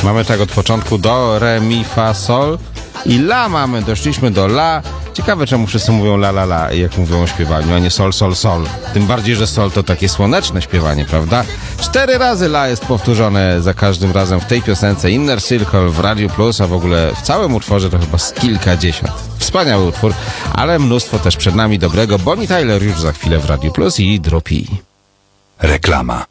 Mamy tak od początku do, re, mi, fa, sol i la mamy, doszliśmy do la. Ciekawe, czemu wszyscy mówią la, la, la, jak mówią o śpiewaniu, a nie sol, sol, sol. Tym bardziej, że sol to takie słoneczne śpiewanie, prawda? 4 razy la jest powtórzone za każdym razem w tej piosence Inner Circle w Radio Plus, a w ogóle w całym utworze to chyba z kilkadziesiąt. Wspaniały utwór, ale mnóstwo też przed nami dobrego. Bonnie Tyler już za chwilę w Radio Plus i Dropi. Reklama.